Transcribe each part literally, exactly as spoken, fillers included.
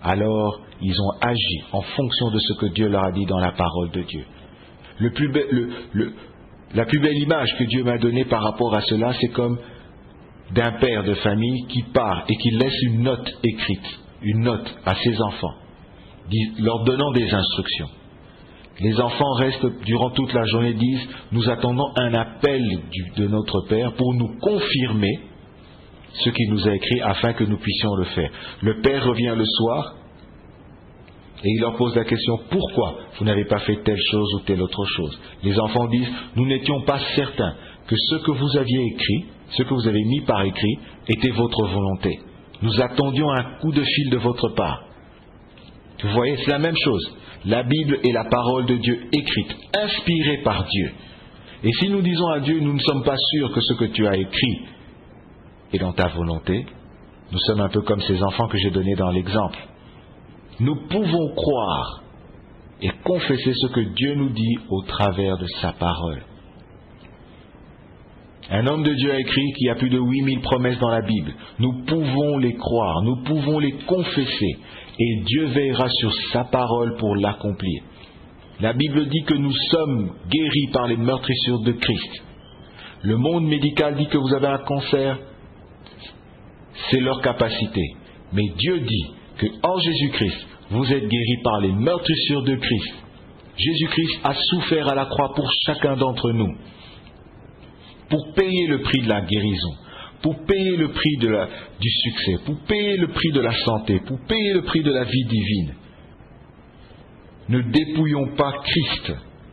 alors ils ont agi en fonction de ce que Dieu leur a dit dans la parole de Dieu. Le plus be- le, le, la plus belle image que Dieu m'a donnée par rapport à cela, c'est comme d'un père de famille qui part et qui laisse une note écrite, une note à ses enfants, leur donnant des instructions. Les enfants restent durant toute la journée, disent, nous attendons un appel du, de notre Père pour nous confirmer ce qu'il nous a écrit afin que nous puissions le faire. Le Père revient le soir et il leur pose la question, pourquoi vous n'avez pas fait telle chose ou telle autre chose? Les enfants disent, nous n'étions pas certains que ce que vous aviez écrit, ce que vous avez mis par écrit, était votre volonté. Nous attendions un coup de fil de votre part. Vous voyez, c'est la même chose. La Bible est la parole de Dieu écrite, inspirée par Dieu. Et si nous disons à Dieu, nous ne sommes pas sûrs que ce que tu as écrit est dans ta volonté, nous sommes un peu comme ces enfants que j'ai donnés dans l'exemple. Nous pouvons croire et confesser ce que Dieu nous dit au travers de sa parole. Un homme de Dieu a écrit qu'il y a plus de huit mille promesses dans la Bible. Nous pouvons les croire, nous pouvons les confesser, et Dieu veillera sur sa parole pour l'accomplir. La Bible dit que nous sommes guéris par les meurtrissures de Christ. Le monde médical dit que vous avez un cancer, c'est leur capacité. Mais Dieu dit que en Jésus-Christ, vous êtes guéris par les meurtrissures de Christ. Jésus-Christ a souffert à la croix pour chacun d'entre nous, pour payer le prix de la guérison, pour payer le prix de la, du succès, pour payer le prix de la santé, pour payer le prix de la vie divine. Ne dépouillons pas Christ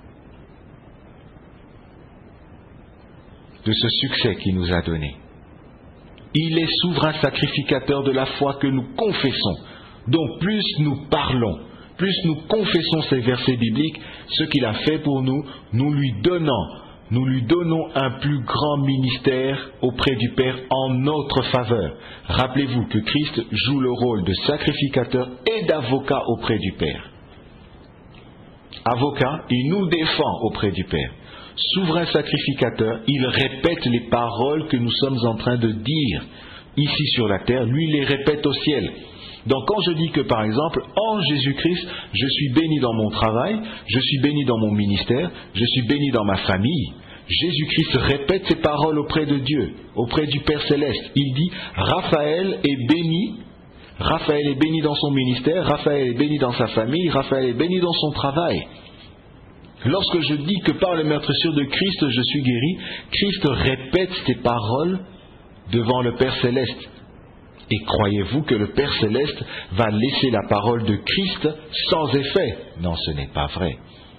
de ce succès qu'il nous a donné. Il est souverain sacrificateur de la foi que nous confessons. Donc plus nous parlons, plus nous confessons ces versets bibliques, ce qu'il a fait pour nous, nous lui donnons, nous lui donnons un plus grand ministère auprès du Père en notre faveur. Rappelez-vous que Christ joue le rôle de sacrificateur et d'avocat auprès du Père. Avocat, il nous défend auprès du Père. Souverain sacrificateur, il répète les paroles que nous sommes en train de dire ici sur la terre, lui il les répète au ciel. Donc quand je dis que par exemple, en Jésus-Christ, je suis béni dans mon travail, je suis béni dans mon ministère, je suis béni dans ma famille, Jésus-Christ répète ces paroles auprès de Dieu, auprès du Père Céleste. Il dit, Raphaël est béni, Raphaël est béni dans son ministère, Raphaël est béni dans sa famille, Raphaël est béni dans son travail. Lorsque je dis que par les meurtrissures de Christ je suis guéri, Christ répète ces paroles devant le Père Céleste. Et croyez-vous que le Père Céleste va laisser la parole de Christ sans effet? Non, ce n'est pas vrai.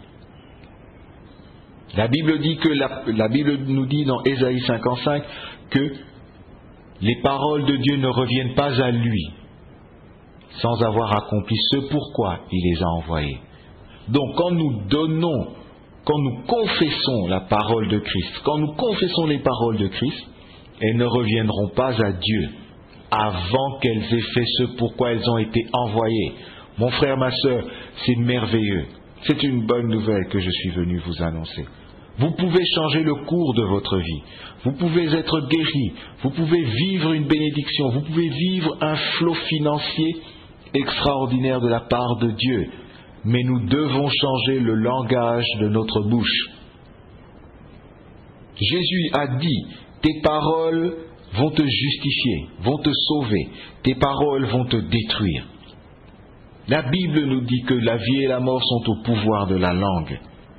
La Bible dit que la, la Bible nous dit dans Ésaïe cinquante-cinq que les paroles de Dieu ne reviennent pas à lui sans avoir accompli ce pourquoi il les a envoyées. Donc quand nous donnons, quand nous confessons la parole de Christ, quand nous confessons les paroles de Christ, elles ne reviendront pas à Dieu avant qu'elles aient fait ce pourquoi elles ont été envoyées. Mon frère, ma sœur, c'est merveilleux. C'est une bonne nouvelle que je suis venu vous annoncer. Vous pouvez changer le cours de votre vie. Vous pouvez être guéri. Vous pouvez vivre une bénédiction. Vous pouvez vivre un flot financier extraordinaire de la part de Dieu. Mais nous devons changer le langage de notre bouche. Jésus a dit, tes paroles vont te justifier, vont te sauver, tes paroles vont te détruire. La Bible nous dit que la vie et la mort sont au pouvoir de la langue.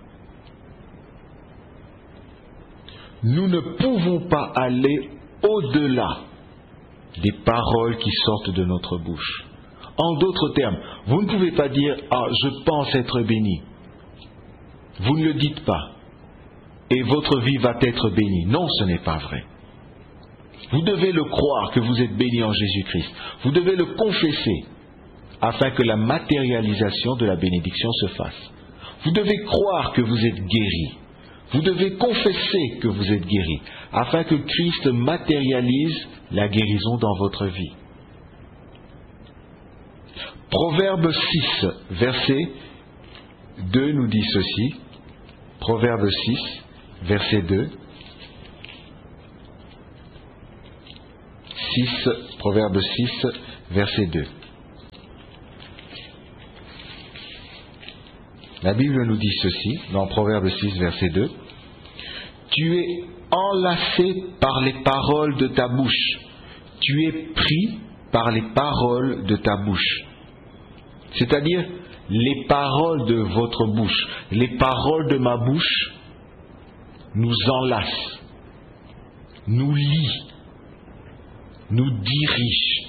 Nous ne pouvons pas aller au-delà des paroles qui sortent de notre bouche. En d'autres termes, vous ne pouvez pas dire « Ah, je pense être béni ». Vous ne le dites pas. Et votre vie va être bénie. Non, ce n'est pas vrai. Vous devez le croire que vous êtes béni en Jésus-Christ. Vous devez le confesser afin que la matérialisation de la bénédiction se fasse. Vous devez croire que vous êtes guéri. Vous devez confesser que vous êtes guéri afin que Christ matérialise la guérison dans votre vie. Proverbe six, verset deux nous dit ceci. Proverbe six, verset deux. six, Proverbe six, verset deux. La Bible nous dit ceci, dans Proverbe six, verset deux. Tu es enlacé par les paroles de ta bouche. Tu es pris par les paroles de ta bouche. C'est-à-dire, les paroles de votre bouche, les paroles de ma bouche nous enlacent, nous lient, nous dirigent.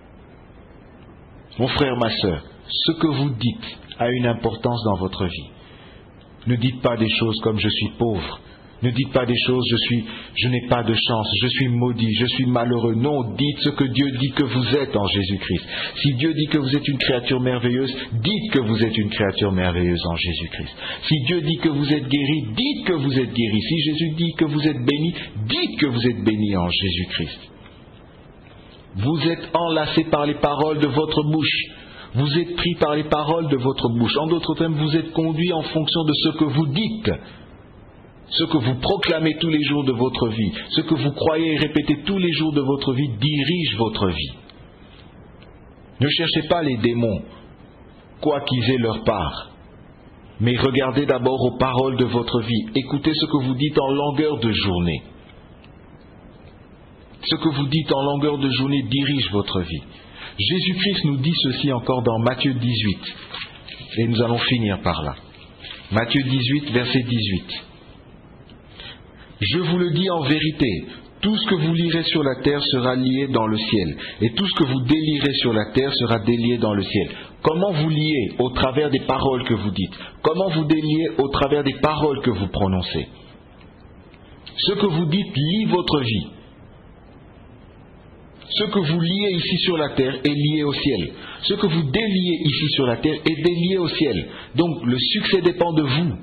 Mon frère, ma sœur, ce que vous dites a une importance dans votre vie. Ne dites pas des choses comme je suis pauvre. Ne dites pas des choses je suis, je n'ai pas de chance, je suis maudit, je suis malheureux. Non, dites ce que Dieu dit que vous êtes en Jésus-Christ. Si Dieu dit que vous êtes une créature merveilleuse, dites que vous êtes une créature merveilleuse en Jésus-Christ. Si Dieu dit que vous êtes guéri, dites que vous êtes guéri. Si Jésus dit que vous êtes béni, dites que vous êtes béni en Jésus-Christ. Vous êtes enlacés par les paroles de votre bouche. Vous êtes pris par les paroles de votre bouche. En d'autres termes, vous êtes conduit en fonction de ce que vous dites. Ce que vous proclamez tous les jours de votre vie, ce que vous croyez et répétez tous les jours de votre vie, dirige votre vie. Ne cherchez pas les démons, quoi qu'ils aient leur part, mais regardez d'abord aux paroles de votre vie. Écoutez ce que vous dites en longueur de journée. Ce que vous dites en longueur de journée dirige votre vie. Jésus-Christ nous dit ceci encore dans Matthieu dix-huit, et nous allons finir par là. Matthieu dix-huit, verset dix-huit. Je vous le dis en vérité, tout ce que vous lirez sur la terre sera lié dans le ciel, et tout ce que vous délierez sur la terre sera délié dans le ciel. Comment vous liez au travers des paroles que vous dites? Comment vous déliez au travers des paroles que vous prononcez? Ce que vous dites lie votre vie. Ce que vous liez ici sur la terre est lié au ciel. Ce que vous déliez ici sur la terre est délié au ciel. Donc le succès dépend de vous.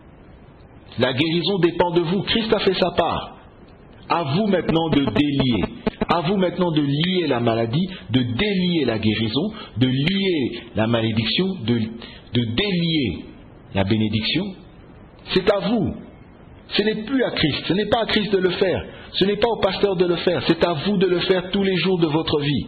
La guérison dépend de vous. Christ a fait sa part. À vous maintenant de délier. À vous maintenant de lier la maladie, de délier la guérison, de lier la malédiction, de, de délier la bénédiction. C'est à vous. Ce n'est plus à Christ. Ce n'est pas à Christ de le faire. Ce n'est pas au pasteur de le faire. C'est à vous de le faire tous les jours de votre vie.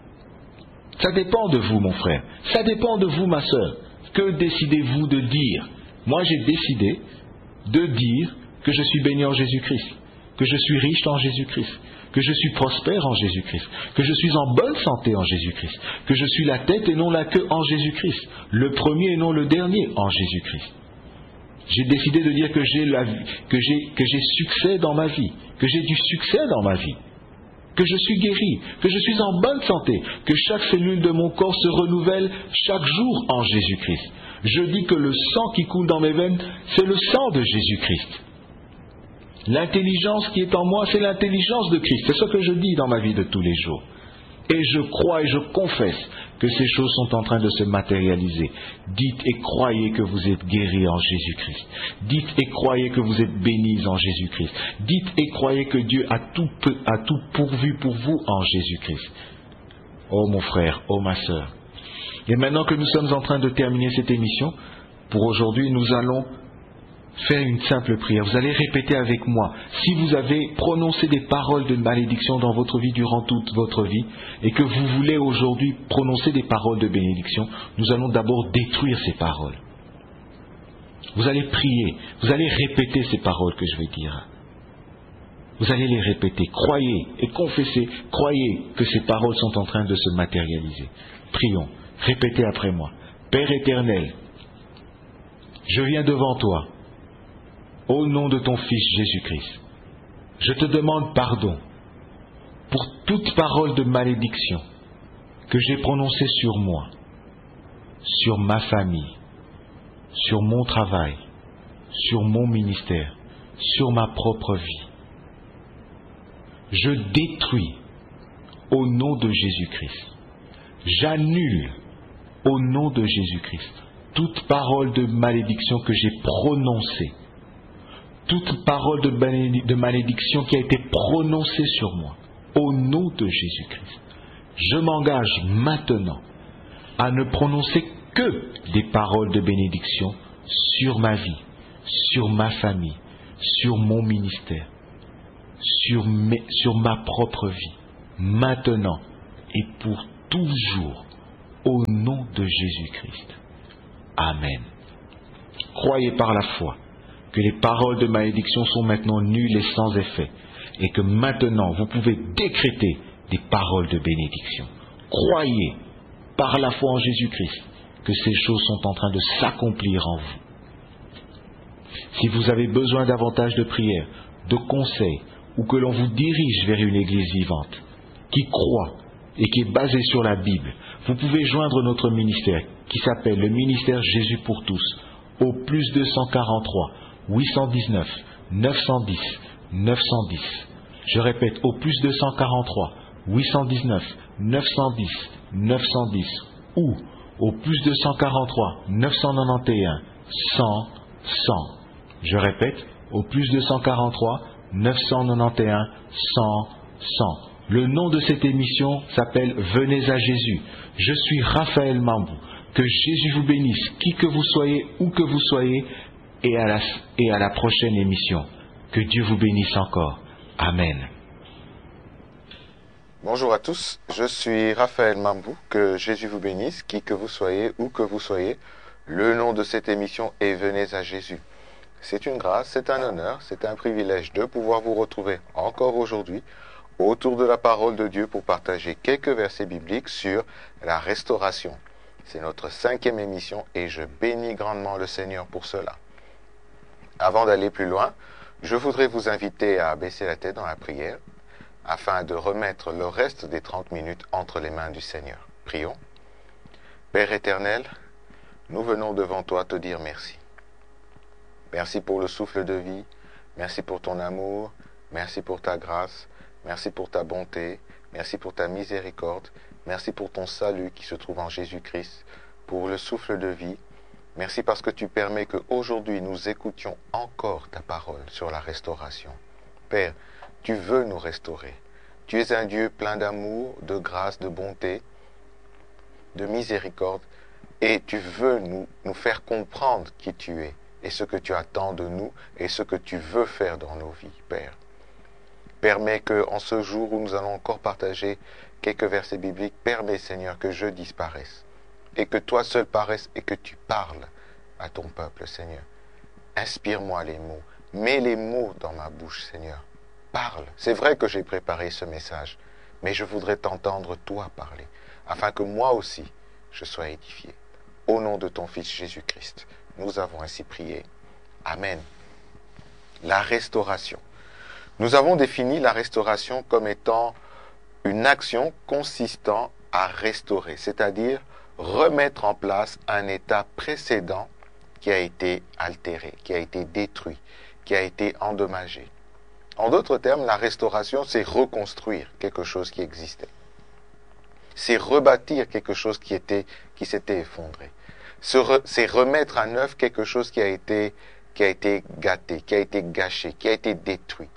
Ça dépend de vous, mon frère. Ça dépend de vous, ma sœur. Que décidez-vous de dire? Moi, j'ai décidé de dire que je suis béni en Jésus-Christ, que je suis riche en Jésus-Christ, que je suis prospère en Jésus-Christ, que je suis en bonne santé en Jésus-Christ, que je suis la tête et non la queue en Jésus-Christ, le premier et non le dernier en Jésus-Christ. J'ai décidé de dire que j'ai, la, que j'ai, que j'ai succès dans ma vie, que j'ai du succès dans ma vie, que je suis guéri, que je suis en bonne santé, que chaque cellule de mon corps se renouvelle chaque jour en Jésus-Christ. Je dis que le sang qui coule dans mes veines, c'est le sang de Jésus-Christ. L'intelligence qui est en moi, c'est l'intelligence de Christ. C'est ce que je dis dans ma vie de tous les jours. Et je crois et je confesse que ces choses sont en train de se matérialiser. Dites et croyez que vous êtes guéris en Jésus-Christ. Dites et croyez que vous êtes bénis en Jésus-Christ. Dites et croyez que Dieu a tout, a tout pourvu pour vous en Jésus-Christ. Oh mon frère, oh ma sœur. Et maintenant que nous sommes en train de terminer cette émission, pour aujourd'hui, nous allons faire une simple prière. Vous allez répéter avec moi. Si vous avez prononcé des paroles de malédiction dans votre vie durant toute votre vie, et que vous voulez aujourd'hui prononcer des paroles de bénédiction, nous allons d'abord détruire ces paroles. Vous allez prier, vous allez répéter ces paroles que je vais dire. Vous allez les répéter. Croyez et confessez, croyez que ces paroles sont en train de se matérialiser. Prions. Répétez après moi. Père éternel, je viens devant toi, au nom de ton Fils Jésus-Christ. Je te demande pardon pour toute parole de malédiction que j'ai prononcée sur moi, sur ma famille, sur mon travail, sur mon ministère, sur ma propre vie. Je détruis au nom de Jésus-Christ. J'annule au nom de Jésus-Christ toute parole de malédiction que j'ai prononcée, toute parole de malédiction qui a été prononcée sur moi, au nom de Jésus-Christ. Je m'engage maintenant à ne prononcer que des paroles de bénédiction sur ma vie, sur ma famille, sur mon ministère, sur, mes, sur ma propre vie, maintenant et pour toujours, au nom de Jésus-Christ. Amen. croyez par la foi que les paroles de malédiction sont maintenant nulles et sans effet, et que maintenant vous pouvez décréter des paroles de bénédiction. Croyez par la foi en Jésus-Christ que ces choses sont en train de s'accomplir en vous. Si vous avez besoin davantage de prières, de conseils, ou que l'on vous dirige vers une église vivante, qui croit et qui est basée sur la Bible, vous pouvez joindre notre ministère, qui s'appelle le ministère Jésus pour tous, au plus deux cent quarante-trois, huit cent dix-neuf, neuf cent dix, neuf cent dix. Je répète, au plus deux cent quarante-trois, huit cent dix-neuf, neuf cent dix, neuf cent dix, ou au plus deux cent quarante-trois, neuf cent quatre-vingt-onze, cent, cent. Je répète, au plus deux cent quarante-trois, neuf cent quatre-vingt-onze, cent, cent. Le nom de cette émission s'appelle Venez à Jésus. Je suis Raphaël Mambou. Que Jésus vous bénisse, qui que vous soyez, où que vous soyez, et à la, et à la prochaine émission. Que Dieu vous bénisse encore. Amen. Bonjour à tous, je suis Raphaël Mambou. Que Jésus vous bénisse, qui que vous soyez, où que vous soyez. Le nom de cette émission est Venez à Jésus. C'est une grâce, c'est un honneur, c'est un privilège de pouvoir vous retrouver encore aujourd'hui autour de la parole de Dieu pour partager quelques versets bibliques sur la restauration. C'est notre cinquième émission et je bénis grandement le Seigneur pour cela. Avant d'aller plus loin, je voudrais vous inviter à baisser la tête dans la prière afin de remettre le reste des trente minutes entre les mains du Seigneur. Prions. Père éternel, nous venons devant toi te dire merci. Merci pour le souffle de vie, merci pour ton amour, merci pour ta grâce, merci pour ta bonté, merci pour ta miséricorde, merci pour ton salut qui se trouve en Jésus-Christ, pour le souffle de vie. Merci parce que tu permets qu'aujourd'hui nous écoutions encore ta parole sur la restauration. Père, tu veux nous restaurer. Tu es un Dieu plein d'amour, de grâce, de bonté, de miséricorde, et tu veux nous, nous faire comprendre qui tu es, et ce que tu attends de nous, et ce que tu veux faire dans nos vies, Père. Permets qu'en ce jour où nous allons encore partager quelques versets bibliques, permets, Seigneur, que je disparaisse, et que toi seul paraisses, et que tu parles à ton peuple, Seigneur. Inspire-moi les mots, mets les mots dans ma bouche, Seigneur. Parle. C'est vrai que j'ai préparé ce message, mais je voudrais t'entendre toi parler, afin que moi aussi je sois édifié. Au nom de ton Fils Jésus-Christ, nous avons ainsi prié. Amen. La restauration. Nous avons défini la restauration comme étant une action consistant à restaurer, c'est-à-dire remettre en place un état précédent qui a été altéré, qui a été détruit, qui a été endommagé. En d'autres termes, la restauration, c'est reconstruire quelque chose qui existait. C'est rebâtir quelque chose qui était, qui s'était effondré. C'est remettre à neuf quelque chose qui a été, qui a été gâté, qui a été gâché, qui a été détruit.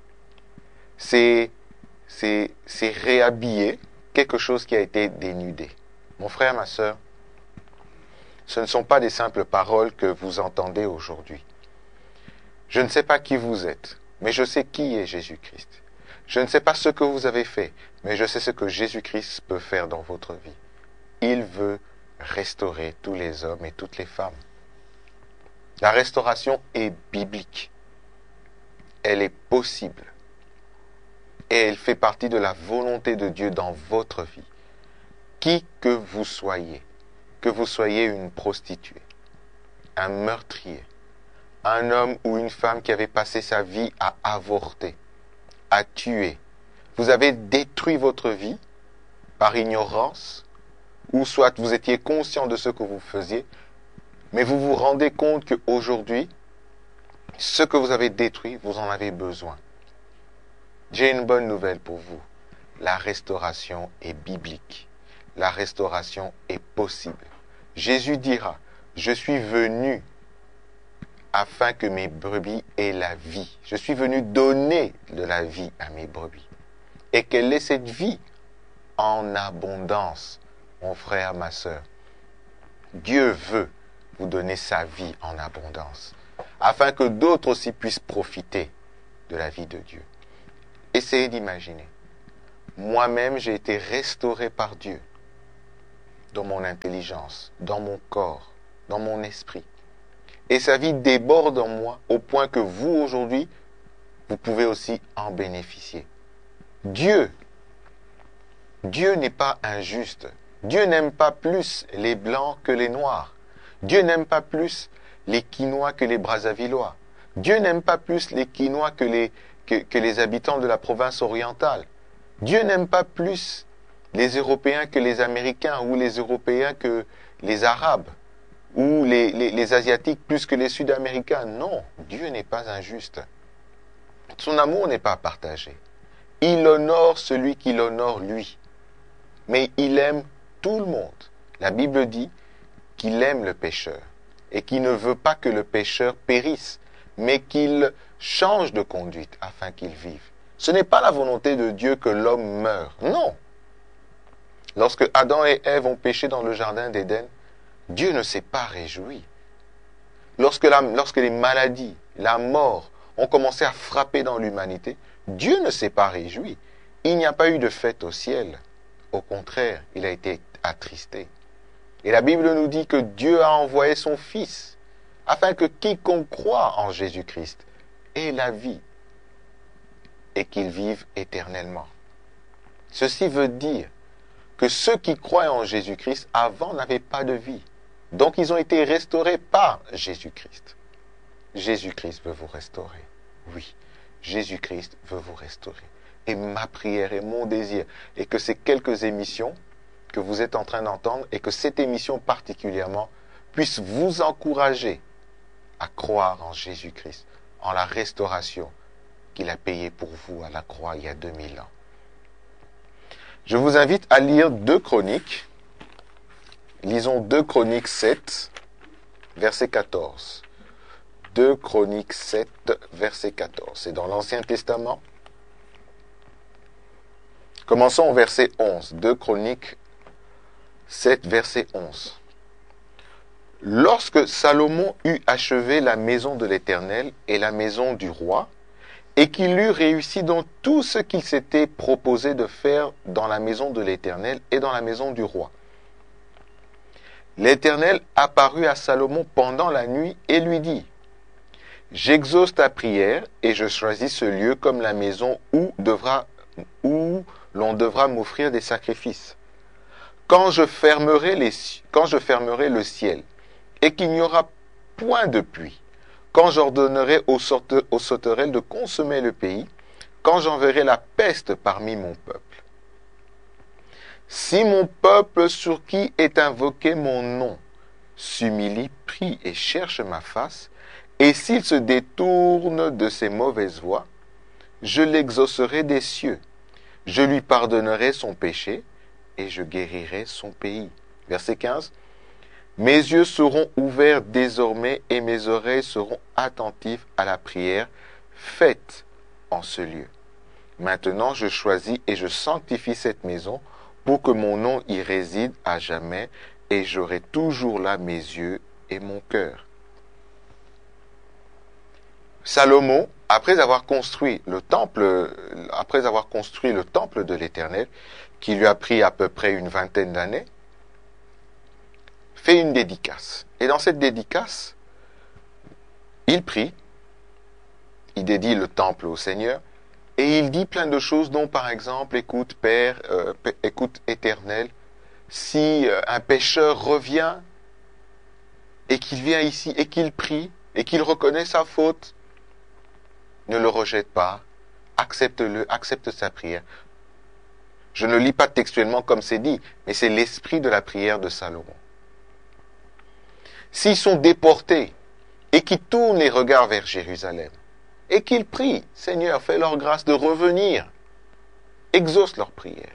C'est, c'est, c'est réhabiller quelque chose qui a été dénudé. Mon frère, ma sœur, ce ne sont pas des simples paroles que vous entendez aujourd'hui. Je ne sais pas qui vous êtes, mais je sais qui est Jésus-Christ. Je ne sais pas ce que vous avez fait, mais je sais ce que Jésus-Christ peut faire dans votre vie. Il veut restaurer tous les hommes et toutes les femmes. La restauration est biblique. Elle est possible. Et elle fait partie de la volonté de Dieu dans votre vie. Qui que vous soyez, que vous soyez une prostituée, un meurtrier, un homme ou une femme qui avait passé sa vie à avorter, à tuer, vous avez détruit votre vie par ignorance, ou soit vous étiez conscient de ce que vous faisiez, mais vous vous rendez compte qu'aujourd'hui, ce que vous avez détruit, vous en avez besoin. J'ai une bonne nouvelle pour vous. La restauration est biblique. La restauration est possible. Jésus dira, je suis venu afin que mes brebis aient la vie. Je suis venu donner de la vie à mes brebis. Et quelle est cette vie en abondance, mon frère, ma sœur? Dieu veut vous donner sa vie en abondance, afin que d'autres aussi puissent profiter de la vie de Dieu. Essayez d'imaginer. Moi-même, j'ai été restauré par Dieu dans mon intelligence, dans mon corps, dans mon esprit. et sa vie déborde en moi au point que vous, aujourd'hui, vous pouvez aussi en bénéficier. Dieu, Dieu n'est pas injuste. Dieu n'aime pas plus les blancs que les noirs. Dieu n'aime pas plus les Quinois que les Brazzavillois. Dieu n'aime pas plus les Quinois que les, que, que les habitants de la province orientale. Dieu n'aime pas plus les Européens que les Américains, ou les Européens que les Arabes, ou les, les, les Asiatiques plus que les Sud-Américains. Non, Dieu n'est pas injuste. Son amour n'est pas partagé. Il honore celui qui l'honore lui. Mais il aime tout le monde. La Bible dit qu'il aime le pécheur et qu'il ne veut pas que le pécheur périsse, mais qu'il change de conduite afin qu'il vive. Ce n'est pas la volonté de Dieu que l'homme meure. Non. Lorsque Adam et Ève ont péché dans le jardin d'Éden, Dieu ne s'est pas réjoui. Lorsque, la, lorsque les maladies, la mort ont commencé à frapper dans l'humanité, Dieu ne s'est pas réjoui. Il n'y a pas eu de fête au ciel. Au contraire, il a été attristé. Et la Bible nous dit que Dieu a envoyé son Fils, afin que quiconque croit en Jésus-Christ ait la vie et qu'il vive éternellement. Ceci veut dire que ceux qui croient en Jésus-Christ avant n'avaient pas de vie. Donc ils ont été restaurés par Jésus-Christ. Jésus-Christ veut vous restaurer. Oui, Jésus-Christ veut vous restaurer. Et ma prière et mon désir est que ces quelques émissions que vous êtes en train d'entendre, et que cette émission particulièrement puisse vous encourager à croire en Jésus-Christ, en la restauration qu'il a payée pour vous à la croix il y a deux mille ans. Je vous invite à lire deux Chroniques. Lisons deux Chroniques sept, verset quatorze. deux Chroniques sept, verset quatorze. C'est dans l'Ancien Testament. Commençons au verset onze. deux Chroniques sept, verset onze. Lorsque Salomon eut achevé la maison de l'Éternel et la maison du roi, et qu'il eut réussi dans tout ce qu'il s'était proposé de faire dans la maison de l'Éternel et dans la maison du roi, l'Éternel apparut à Salomon pendant la nuit et lui dit: J'exauce ta prière et je choisis ce lieu comme la maison où, devra, où l'on devra m'offrir des sacrifices. Quand je fermerai, les, quand je fermerai le ciel et qu'il n'y aura point de pluie, quand j'ordonnerai aux, aux sauterelles de consommer le pays, quand j'enverrai la peste parmi mon peuple. Si mon peuple sur qui est invoqué mon nom s'humilie, prie et cherche ma face, et s'il se détourne de ses mauvaises voies, je l'exaucerai des cieux, je lui pardonnerai son péché, et je guérirai son pays. Verset quinze. Mes yeux seront ouverts désormais et mes oreilles seront attentives à la prière faite en ce lieu. Maintenant je choisis et je sanctifie cette maison pour que mon nom y réside à jamais et j'aurai toujours là mes yeux et mon cœur. Salomon, après avoir construit le temple, après avoir construit le temple de l'Éternel, qui lui a pris à peu près une vingtaine d'années, fait une dédicace. Et dans cette dédicace, il prie, il dédie le temple au Seigneur, et il dit plein de choses, dont par exemple, écoute Père, euh, écoute Éternel, si euh, un pécheur revient, et qu'il vient ici, et qu'il prie, et qu'il reconnaît sa faute, ne le rejette pas, accepte-le, accepte sa prière. Je ne lis pas textuellement comme c'est dit, mais c'est l'esprit de la prière de Salomon. S'ils sont déportés et qu'ils tournent les regards vers Jérusalem et qu'ils prient, Seigneur, fais leur grâce de revenir, exauce leur prière.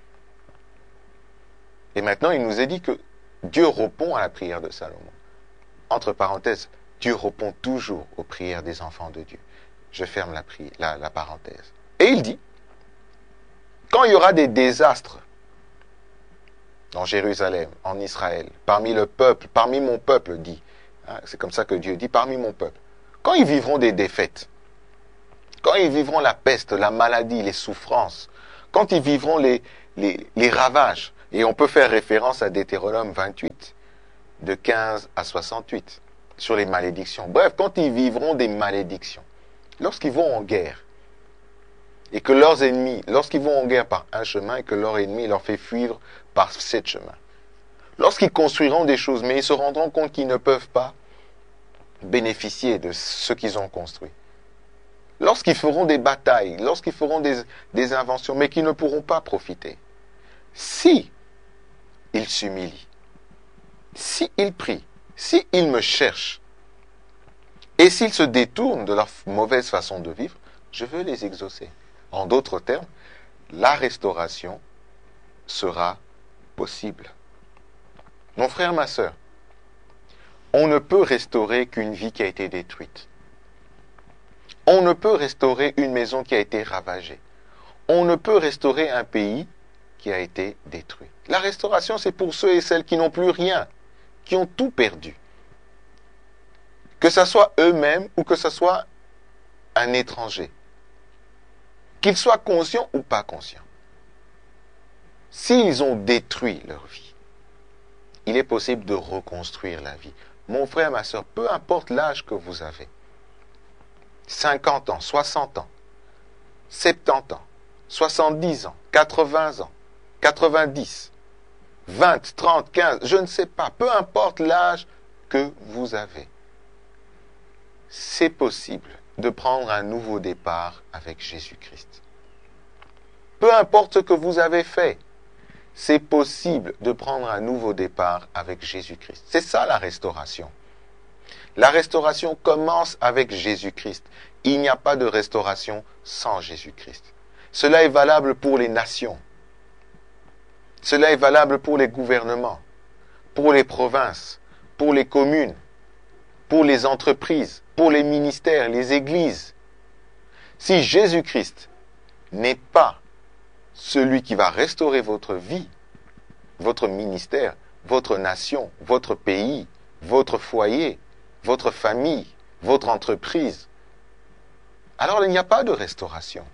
Et maintenant, il nous est dit que Dieu répond à la prière de Salomon. Entre parenthèses, Dieu répond toujours aux prières des enfants de Dieu. Je ferme la, prière, la, la parenthèse. Et il dit, quand il y aura des désastres dans Jérusalem, en Israël, parmi le peuple, parmi mon peuple, dit, hein, c'est comme ça que Dieu dit, parmi mon peuple, quand ils vivront des défaites, quand ils vivront la peste, la maladie, les souffrances, quand ils vivront les, les, les ravages, et on peut faire référence à Deutéronome vingt-huit, de quinze à soixante-huit, sur les malédictions. Bref, quand ils vivront des malédictions, lorsqu'ils vont en guerre, et que leurs ennemis, lorsqu'ils vont en guerre par un chemin et que leur ennemi leur fait fuir par sept chemins, lorsqu'ils construiront des choses, mais ils se rendront compte qu'ils ne peuvent pas bénéficier de ce qu'ils ont construit, lorsqu'ils feront des batailles, lorsqu'ils feront des, des inventions, mais qu'ils ne pourront pas profiter, si ils s'humilient, si ils prient, si ils me cherchent, et s'ils se détournent de leur mauvaise façon de vivre, je veux les exaucer. En d'autres termes, la restauration sera possible. Mon frère, ma sœur, on ne peut restaurer qu'une vie qui a été détruite. On ne peut restaurer une maison qui a été ravagée. On ne peut restaurer un pays qui a été détruit. La restauration, c'est pour ceux et celles qui n'ont plus rien, qui ont tout perdu. Que ce soit eux-mêmes ou que ce soit un étranger. Qu'ils soient conscients ou pas conscients. S'ils ont détruit leur vie, il est possible de reconstruire la vie. Mon frère, ma soeur, peu importe l'âge que vous avez, cinquante ans, soixante ans, soixante-dix ans, soixante-dix ans, quatre-vingts ans, quatre-vingt-dix, vingt, trente, quinze, je ne sais pas, peu importe l'âge que vous avez, c'est possible de prendre un nouveau départ avec Jésus-Christ. Peu importe ce que vous avez fait, c'est possible de prendre un nouveau départ avec Jésus-Christ. C'est ça la restauration. La restauration commence avec Jésus-Christ. Il n'y a pas de restauration sans Jésus-Christ. Cela est valable pour les nations. Cela est valable pour les gouvernements, pour les provinces, pour les communes, pour les entreprises, pour les ministères, les églises. Si Jésus-Christ n'est pas celui qui va restaurer votre vie, votre ministère, votre nation, votre pays, votre foyer, votre famille, votre entreprise, alors il n'y a pas de restauration.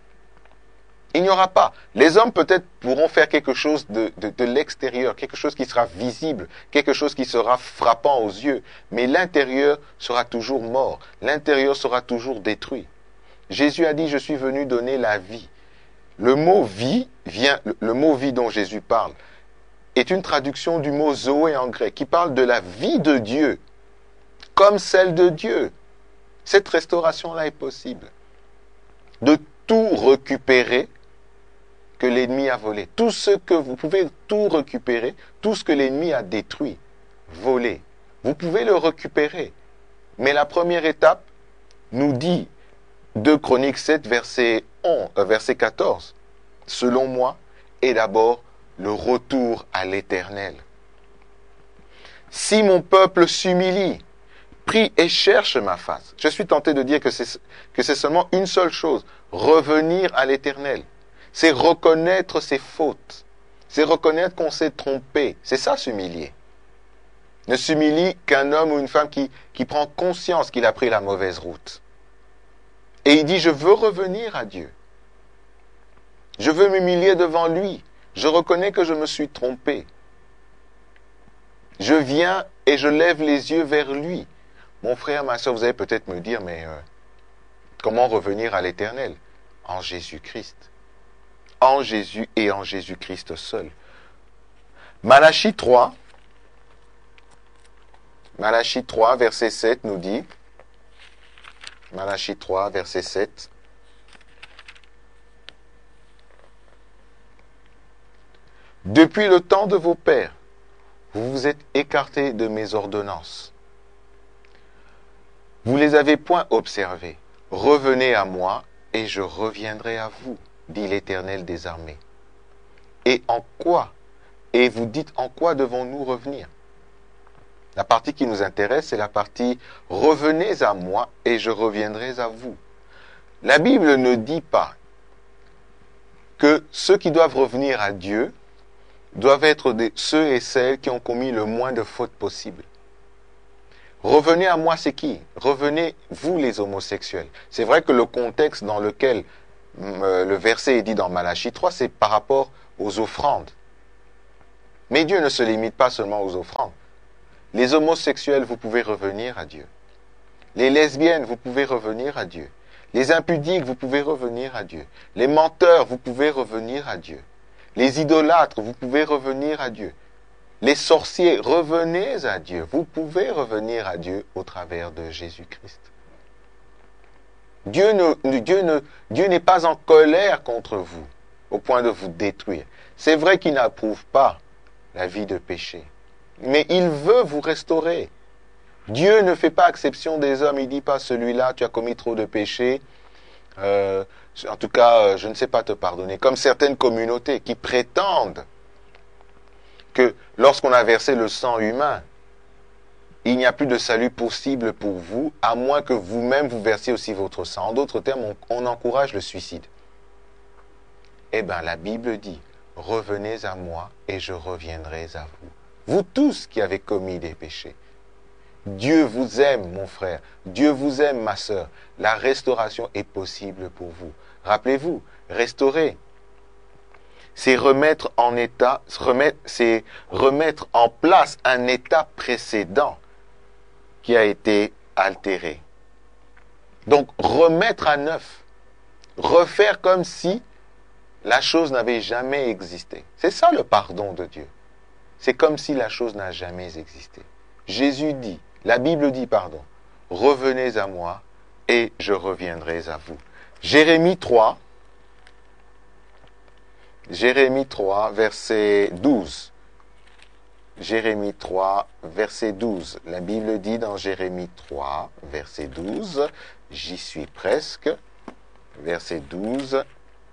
Il n'y aura pas. Les hommes peut-être pourront faire quelque chose de, de, de l'extérieur, quelque chose qui sera visible, quelque chose qui sera frappant aux yeux, mais l'intérieur sera toujours mort, l'intérieur sera toujours détruit. Jésus a dit, je suis venu donner la vie. Le mot vie vient, le mot vie dont Jésus parle est une traduction du mot zoé en grec, qui parle de la vie de Dieu, comme celle de Dieu. Cette restauration-là est possible. De tout récupérer que l'ennemi a volé. Tout ce que vous pouvez tout récupérer, tout ce que l'ennemi a détruit, volé. Vous pouvez le récupérer. Mais la première étape nous dit, deux Chroniques sept, verset onze, euh, verset quatorze, selon moi, est d'abord le retour à l'Éternel. Si mon peuple s'humilie, prie et cherche ma face. Je suis tenté de dire que c'est, que c'est seulement une seule chose, revenir à l'Éternel. C'est reconnaître ses fautes. C'est reconnaître qu'on s'est trompé. C'est ça, s'humilier. Ne s'humilie qu'un homme ou une femme qui, qui prend conscience qu'il a pris la mauvaise route. Et il dit, je veux revenir à Dieu. Je veux m'humilier devant lui. Je reconnais que je me suis trompé. Je viens et je lève les yeux vers lui. Mon frère, ma soeur, vous allez peut-être me dire, mais euh, comment revenir à l'Éternel? En Jésus-Christ. En Jésus et en Jésus-Christ seul. Malachie trois, Malachie trois, verset sept nous dit, Malachie trois, verset sept, depuis le temps de vos pères, vous vous êtes écartés de mes ordonnances. Vous les avez point observées. Revenez à moi et je reviendrai à vous, dit l'Éternel des armées. Et en quoi? Et vous dites, en quoi devons-nous revenir? La partie qui nous intéresse, c'est la partie « Revenez à moi et je reviendrai à vous ». La Bible ne dit pas que ceux qui doivent revenir à Dieu doivent être des, ceux et celles qui ont commis le moins de fautes possible. Revenez à moi, c'est qui? Revenez, vous les homosexuels. C'est vrai que le contexte dans lequel euh, le verset est dit dans Malachie trois, c'est par rapport aux offrandes. Mais Dieu ne se limite pas seulement aux offrandes. Les homosexuels, vous pouvez revenir à Dieu. Les lesbiennes, vous pouvez revenir à Dieu. Les impudiques, vous pouvez revenir à Dieu. Les menteurs, vous pouvez revenir à Dieu. Les idolâtres, vous pouvez revenir à Dieu. Les sorciers, revenez à Dieu. Vous pouvez revenir à Dieu au travers de Jésus-Christ. Dieu ne, Dieu ne, Dieu n'est pas en colère contre vous, au point de vous détruire. C'est vrai qu'il n'approuve pas la vie de péché, mais il veut vous restaurer. Dieu ne fait pas exception des hommes, il ne dit pas celui-là, tu as commis trop de péchés, euh, en tout cas, je ne sais pas te pardonner. Comme certaines communautés qui prétendent que lorsqu'on a versé le sang humain, il n'y a plus de salut possible pour vous, à moins que vous-même vous versiez aussi votre sang. En d'autres termes, on, on encourage le suicide. Eh bien, la Bible dit, revenez à moi et je reviendrai à vous. Vous tous qui avez commis des péchés. Dieu vous aime, mon frère. Dieu vous aime, ma sœur. La restauration est possible pour vous. Rappelez-vous, restaurer, c'est remettre en état, remettre, c'est remettre en place un état précédent qui a été altéré. Donc, remettre à neuf. Refaire comme si la chose n'avait jamais existé. C'est ça le pardon de Dieu. C'est comme si la chose n'a jamais existé. Jésus dit, la Bible dit, pardon, revenez à moi et je reviendrai à vous. Jérémie trois, Jérémie trois, verset douze. Jérémie trois, verset douze. La Bible dit dans Jérémie trois, verset douze, j'y suis presque, verset douze.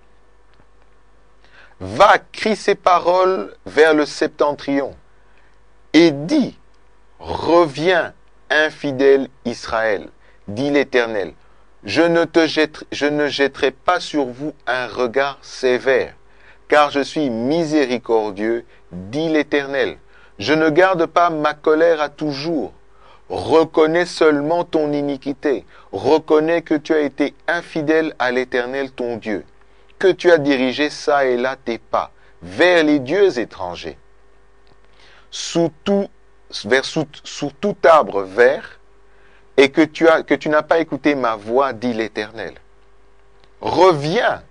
Va, crie ces paroles vers le septentrion et dis, reviens, infidèle Israël, dit l'Éternel, je ne te jetterai, je ne jetterai pas sur vous un regard sévère, car je suis miséricordieux, dit l'Éternel. Je ne garde pas ma colère à toujours. Reconnais seulement ton iniquité. Reconnais que tu as été infidèle à l'Éternel ton Dieu, que tu as dirigé çà et là tes pas vers les dieux étrangers, sous tout, vers, sous, sous tout arbre vert, et que tu as, que tu n'as pas écouté ma voix, dit l'Éternel. Reviens,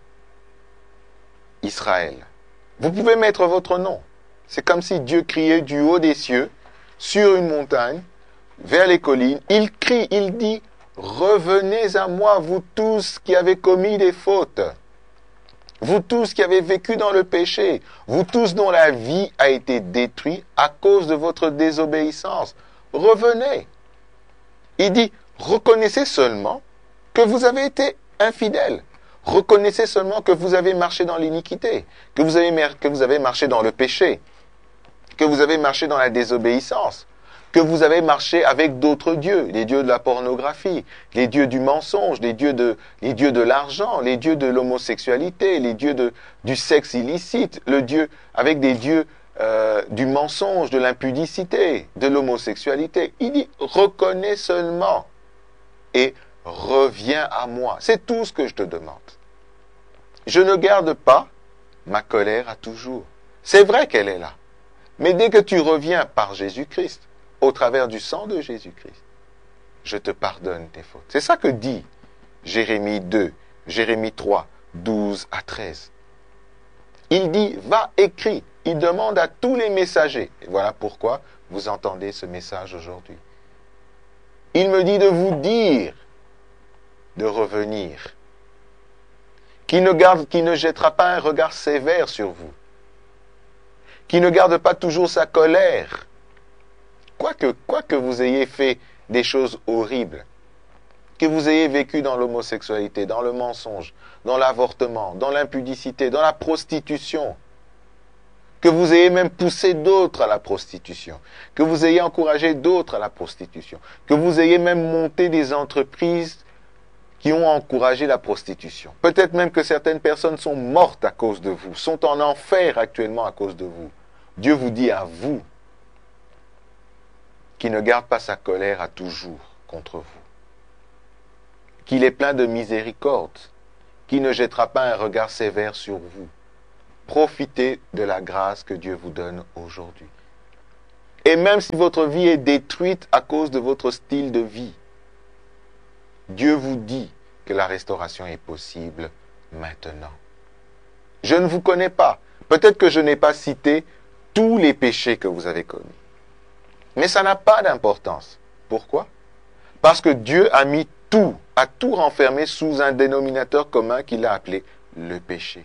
Israël. Vous pouvez mettre votre nom. C'est comme si Dieu criait du haut des cieux, sur une montagne, vers les collines. Il crie, il dit, revenez à moi, vous tous qui avez commis des fautes. Vous tous qui avez vécu dans le péché. Vous tous dont la vie a été détruite à cause de votre désobéissance. Revenez. Il dit, reconnaissez seulement que vous avez été infidèles. Reconnaissez seulement que vous avez marché dans l'iniquité, que vous avez, que vous avez marché dans le péché, que vous avez marché dans la désobéissance, que vous avez marché avec d'autres dieux, les dieux de la pornographie, les dieux du mensonge, les dieux de, les dieux de l'argent, les dieux de l'homosexualité, les dieux de, du sexe illicite, le dieu, avec des dieux euh, du mensonge, de l'impudicité, de l'homosexualité. Il dit, reconnais seulement et reviens à moi. C'est tout ce que je te demande. Je ne garde pas ma colère à toujours. C'est vrai qu'elle est là. Mais dès que tu reviens par Jésus-Christ, au travers du sang de Jésus-Christ, je te pardonne tes fautes. C'est ça que dit Jérémie deux, Jérémie trois, douze à treize. Il dit, va, écris. Il demande à tous les messagers. Et voilà pourquoi vous entendez ce message aujourd'hui. Il me dit de vous dire de revenir, qui ne garde, qui ne jettera pas un regard sévère sur vous, qui ne garde pas toujours sa colère, quoique, quoique vous ayez fait des choses horribles, que vous ayez vécu dans l'homosexualité, dans le mensonge, dans l'avortement, dans l'impudicité, dans la prostitution, que vous ayez même poussé d'autres à la prostitution, que vous ayez encouragé d'autres à la prostitution, que vous ayez même monté des entreprises qui ont encouragé la prostitution. Peut-être même que certaines personnes sont mortes à cause de vous, sont en enfer actuellement à cause de vous. Dieu vous dit à vous, qui ne garde pas sa colère à toujours contre vous, qu'il est plein de miséricorde, qui ne jettera pas un regard sévère sur vous. Profitez de la grâce que Dieu vous donne aujourd'hui. Et même si votre vie est détruite à cause de votre style de vie, Dieu vous dit que la restauration est possible maintenant. Je ne vous connais pas. Peut-être que je n'ai pas cité tous les péchés que vous avez commis. Mais ça n'a pas d'importance. Pourquoi? Parce que Dieu a mis tout, a tout renfermé sous un dénominateur commun qu'il a appelé le péché.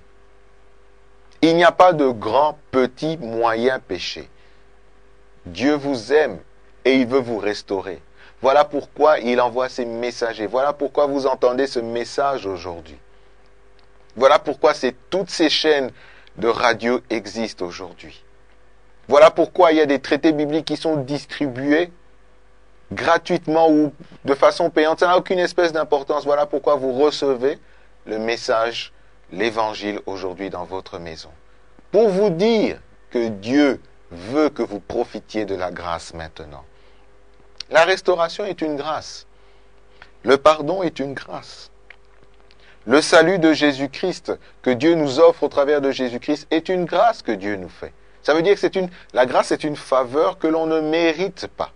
Il n'y a pas de grand, petit, moyen péché. Dieu vous aime et il veut vous restaurer. Voilà pourquoi il envoie ses messagers. Voilà pourquoi vous entendez ce message aujourd'hui. Voilà pourquoi c'est, toutes ces chaînes de radio existent aujourd'hui. Voilà pourquoi il y a des traités bibliques qui sont distribués gratuitement ou de façon payante. Ça n'a aucune espèce d'importance. Voilà pourquoi vous recevez le message, l'évangile aujourd'hui dans votre maison. Pour vous dire que Dieu veut que vous profitiez de la grâce maintenant. La restauration est une grâce. Le pardon est une grâce. Le salut de Jésus-Christ que Dieu nous offre au travers de Jésus-Christ est une grâce que Dieu nous fait. Ça veut dire que c'est une, la grâce est une faveur que l'on ne mérite pas.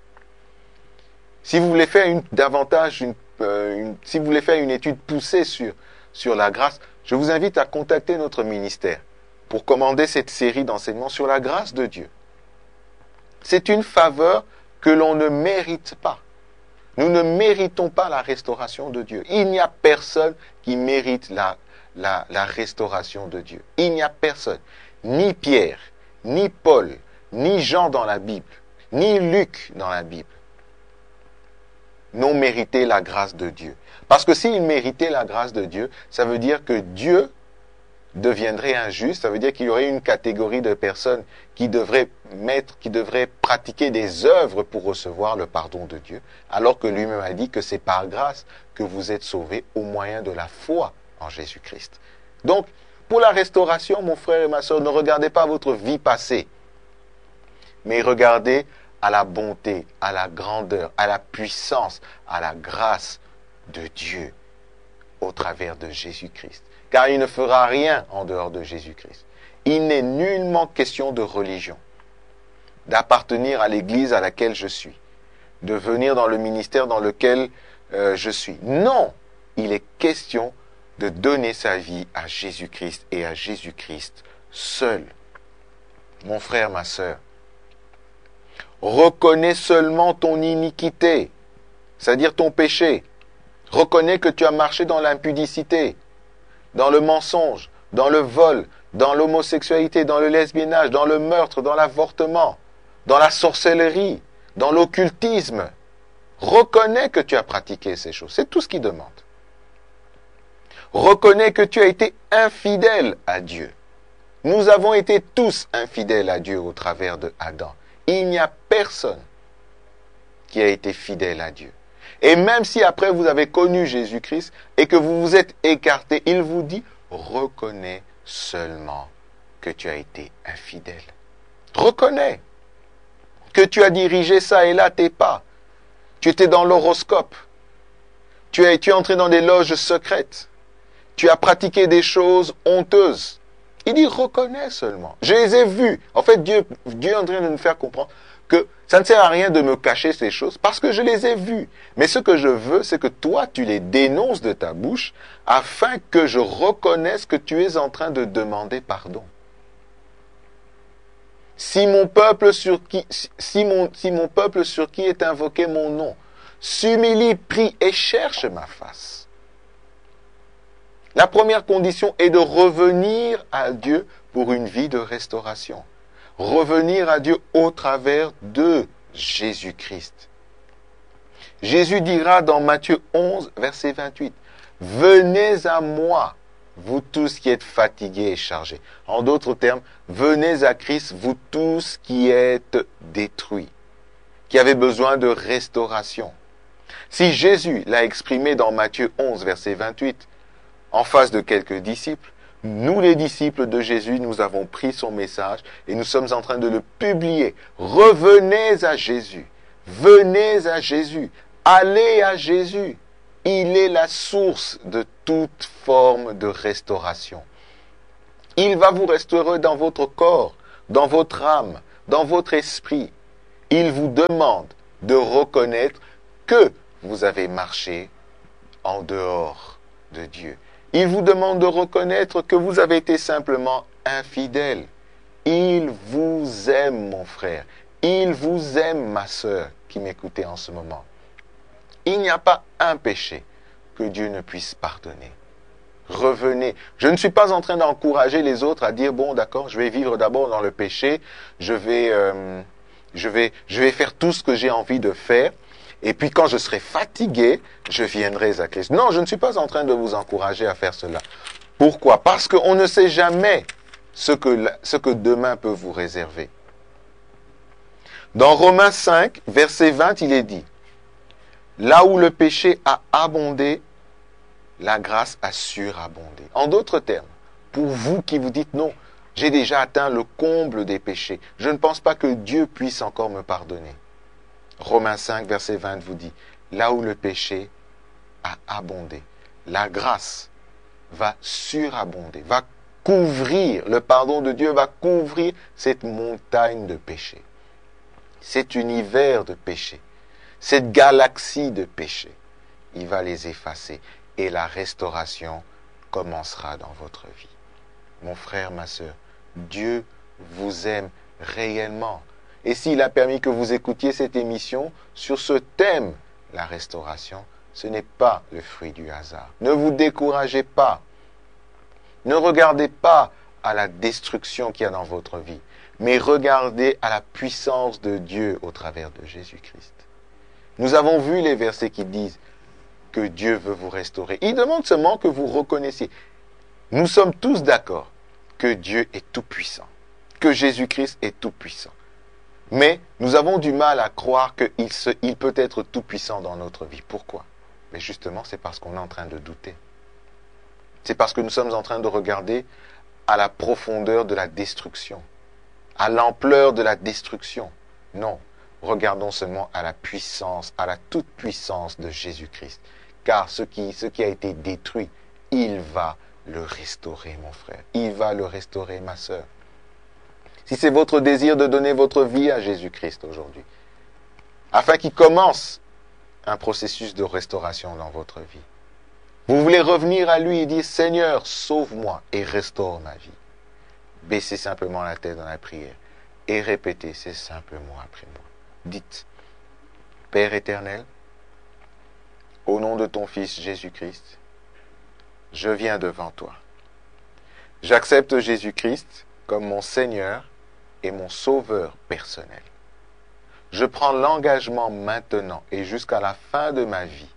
Si vous voulez faire une, davantage une, euh, une, si vous voulez faire une étude poussée sur, sur la grâce, je vous invite à contacter notre ministère pour commander cette série d'enseignements sur la grâce de Dieu. C'est une faveur que l'on ne mérite pas. Nous ne méritons pas la restauration de Dieu. Il n'y a personne qui mérite la, la, la restauration de Dieu. Il n'y a personne. Ni Pierre, ni Paul, ni Jean dans la Bible, ni Luc dans la Bible n'ont mérité la grâce de Dieu. Parce que s'ils méritaient la grâce de Dieu, ça veut dire que Dieu deviendrait injuste, ça veut dire qu'il y aurait une catégorie de personnes qui devraient mettre, qui devraient pratiquer des œuvres pour recevoir le pardon de Dieu, alors que lui-même a dit que c'est par grâce que vous êtes sauvés au moyen de la foi en Jésus-Christ. Donc, pour la restauration, mon frère et ma sœur, ne regardez pas votre vie passée, mais regardez à la bonté, à la grandeur, à la puissance, à la grâce de Dieu au travers de Jésus-Christ. Car il ne fera rien en dehors de Jésus-Christ. Il n'est nullement question de religion, d'appartenir à l'église à laquelle je suis, de venir dans le ministère dans lequel euh, je suis. Non, il est question de donner sa vie à Jésus-Christ et à Jésus-Christ seul. Mon frère, ma sœur, reconnais seulement ton iniquité, c'est-à-dire ton péché. Reconnais que tu as marché dans l'impudicité, dans le mensonge, dans le vol, dans l'homosexualité, dans le lesbiennage, dans le meurtre, dans l'avortement, dans la sorcellerie, dans l'occultisme. Reconnais que tu as pratiqué ces choses. C'est tout ce qu'il demande. Reconnais que tu as été infidèle à Dieu. Nous avons été tous infidèles à Dieu au travers de Adam. Il n'y a personne qui a été fidèle à Dieu. Et même si après vous avez connu Jésus-Christ et que vous vous êtes écarté, il vous dit, reconnais seulement que tu as été infidèle. Reconnais que tu as dirigé ça et là tes pas. Tu étais dans l'horoscope. Tu es, tu es entré dans des loges secrètes. Tu as pratiqué des choses honteuses. Il dit, reconnais seulement. Je les ai vus. En fait, Dieu, Dieu est en train de nous faire comprendre que ça ne sert à rien de me cacher ces choses parce que je les ai vues. Mais ce que je veux, c'est que toi, tu les dénonces de ta bouche afin que je reconnaisse que tu es en train de demander pardon. Si mon peuple sur qui, si mon, si mon peuple sur qui est invoqué mon nom s'humilie, prie et cherche ma face. La première condition est de revenir à Dieu pour une vie de restauration. Revenir à Dieu au travers de Jésus-Christ. Jésus dira dans Matthieu onze, verset vingt-huit, « Venez à moi, vous tous qui êtes fatigués et chargés. » En d'autres termes, venez à Christ, vous tous qui êtes détruits, qui avez besoin de restauration. Si Jésus l'a exprimé dans Matthieu onze, verset vingt-huit, en face de quelques disciples, nous les disciples de Jésus, nous avons pris son message et nous sommes en train de le publier. Revenez à Jésus, venez à Jésus, allez à Jésus. Il est la source de toute forme de restauration. Il va vous restaurer dans votre corps, dans votre âme, dans votre esprit. Il vous demande de reconnaître que vous avez marché en dehors de Dieu. Il vous demande de reconnaître que vous avez été simplement infidèle. Il vous aime, mon frère. Il vous aime, ma sœur, qui m'écoutez en ce moment. Il n'y a pas un péché que Dieu ne puisse pardonner. Revenez. Je ne suis pas en train d'encourager les autres à dire, bon, d'accord, je vais vivre d'abord dans le péché, je vais, euh, je vais, je vais faire tout ce que j'ai envie de faire, et puis quand je serai fatigué, je viendrai à Christ. Non, je ne suis pas en train de vous encourager à faire cela. Pourquoi? Parce qu'on ne sait jamais ce que, ce que demain peut vous réserver. Dans Romains cinq, verset vingt, il est dit, « Là où le péché a abondé, la grâce a surabondé. » En d'autres termes, pour vous qui vous dites, « Non, j'ai déjà atteint le comble des péchés. Je ne pense pas que Dieu puisse encore me pardonner. » Romains cinq, verset vingt vous dit, « Là où le péché a abondé, la grâce va surabonder, va couvrir, le pardon de Dieu va couvrir cette montagne de péché, cet univers de péché, cette galaxie de péché. Il va les effacer et la restauration commencera dans votre vie. » Mon frère, ma sœur, Dieu vous aime réellement. Et s'il a permis que vous écoutiez cette émission sur ce thème, la restauration, ce n'est pas le fruit du hasard. Ne vous découragez pas. Ne regardez pas à la destruction qu'il y a dans votre vie, mais regardez à la puissance de Dieu au travers de Jésus-Christ. Nous avons vu les versets qui disent que Dieu veut vous restaurer. Il demande seulement que vous reconnaissiez. Nous sommes tous d'accord que Dieu est tout-puissant, que Jésus-Christ est tout-puissant. Mais nous avons du mal à croire qu'il se, il peut être tout-puissant dans notre vie. Pourquoi? Mais justement, c'est parce qu'on est en train de douter. C'est parce que nous sommes en train de regarder à la profondeur de la destruction, à l'ampleur de la destruction. Non, regardons seulement à la puissance, à la toute-puissance de Jésus-Christ. Car ce qui, ce qui a été détruit, il va le restaurer, mon frère. Il va le restaurer, ma sœur. Si c'est votre désir de donner votre vie à Jésus-Christ aujourd'hui, afin qu'il commence un processus de restauration dans votre vie, vous voulez revenir à lui et dire, « Seigneur, sauve-moi et restaure ma vie. » Baissez simplement la tête dans la prière et répétez ces simples mots après moi. Dites, « Père éternel, au nom de ton Fils Jésus-Christ, je viens devant toi. J'accepte Jésus-Christ comme mon Seigneur et mon Sauveur personnel. Je prends l'engagement maintenant et jusqu'à la fin de ma vie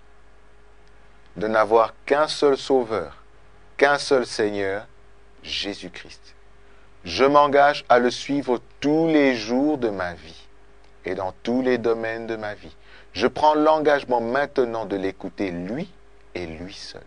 de n'avoir qu'un seul Sauveur, qu'un seul Seigneur, Jésus-Christ. Je m'engage à le suivre tous les jours de ma vie et dans tous les domaines de ma vie. Je prends l'engagement maintenant de l'écouter lui et lui seul.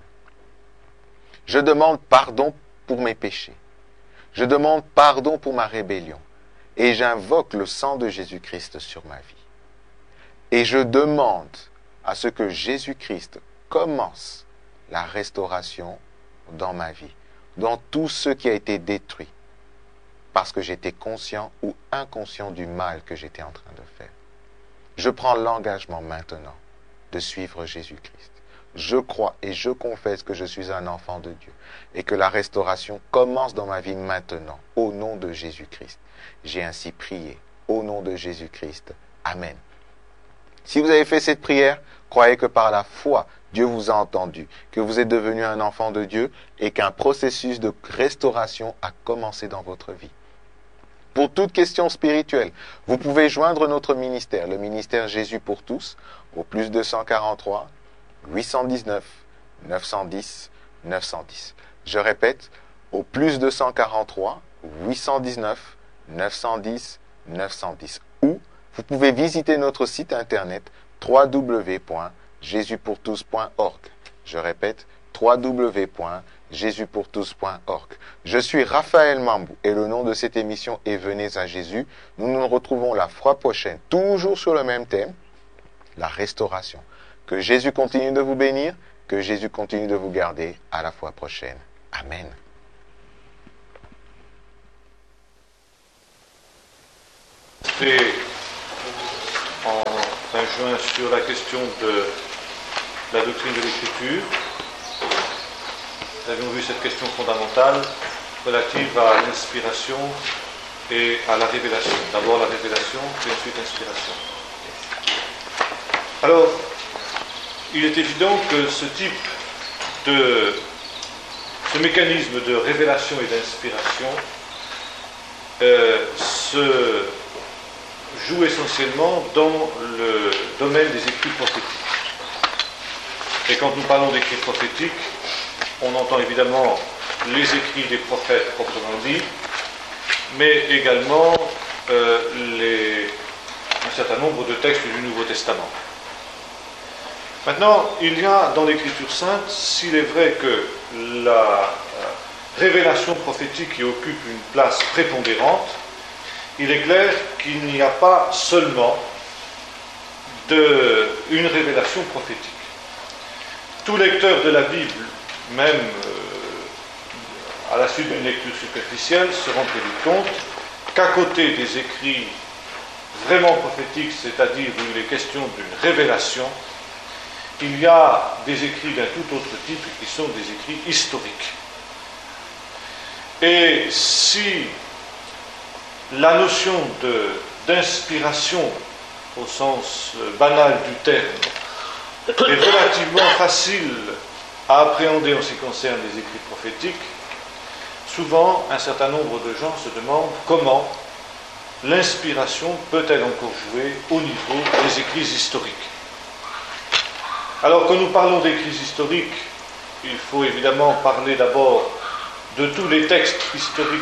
Je demande pardon pour mes péchés. Je demande pardon pour ma rébellion. Et j'invoque le sang de Jésus-Christ sur ma vie. Et je demande à ce que Jésus-Christ commence la restauration dans ma vie, dans tout ce qui a été détruit, parce que j'étais conscient ou inconscient du mal que j'étais en train de faire. Je prends l'engagement maintenant de suivre Jésus-Christ. Je crois et je confesse que je suis un enfant de Dieu et que la restauration commence dans ma vie maintenant, au nom de Jésus-Christ. J'ai ainsi prié, au nom de Jésus-Christ. Amen. Si vous avez fait cette prière, croyez que par la foi, Dieu vous a entendu, que vous êtes devenu un enfant de Dieu et qu'un processus de restauration a commencé dans votre vie. Pour toute question spirituelle, vous pouvez joindre notre ministère, le ministère Jésus pour tous, au plus deux cent quarante-trois, huit cent dix-neuf, neuf cent dix, neuf cent dix. Je répète, au plus deux cent quarante-trois, huit cent dix-neuf, neuf cent dix, neuf cent dix. Ou vous pouvez visiter notre site internet w w w point jésus pour tous point org. Je répète, w w w point jésus pour tous point org. Je suis Raphaël Mambou et le nom de cette émission est Venez à Jésus. Nous nous retrouvons la fois prochaine, toujours sur le même thème, la restauration. Que Jésus continue de vous bénir, que Jésus continue de vous garder. À la fois prochaine. Amen. Sí. fin juin sur la question de la doctrine de l'écriture. Nous avions vu cette question fondamentale relative à l'inspiration et à la révélation. D'abord la révélation, puis ensuite l'inspiration. Alors, il est évident que ce type de ce mécanisme de révélation et d'inspiration euh, se joue essentiellement dans le domaine des écrits prophétiques. Et quand nous parlons d'écrits prophétiques, on entend évidemment les écrits des prophètes proprement dit, mais également euh, les, un certain nombre de textes du Nouveau Testament. Maintenant, il y a dans l'Écriture sainte, s'il est vrai que la euh, révélation prophétique y occupe une place prépondérante, il est clair qu'il n'y a pas seulement de, une révélation prophétique. Tout lecteur de la Bible, même euh, à la suite d'une lecture superficielle, se rend très vite compte qu'à côté des écrits vraiment prophétiques, c'est-à-dire où il est question d'une révélation, il y a des écrits d'un tout autre type qui sont des écrits historiques. Et si la notion de, d'inspiration, au sens banal du terme, est relativement facile à appréhender en ce qui concerne les écrits prophétiques, souvent un certain nombre de gens se demandent comment l'inspiration peut-elle encore jouer au niveau des écrits historiques. Alors, quand nous parlons d'écrits historiques, il faut évidemment parler d'abord de tous les textes historiques.